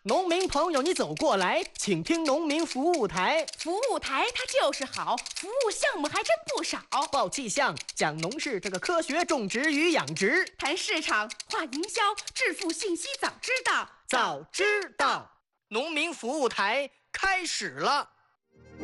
农民朋友，你走过来，请听农民服务台。 服务台它就是好，服务项目还真不少。 报气象，讲农事这个科学种植与养殖， 谈市场，话营销，致富信息早知道。 早知道。农民服务台开始了。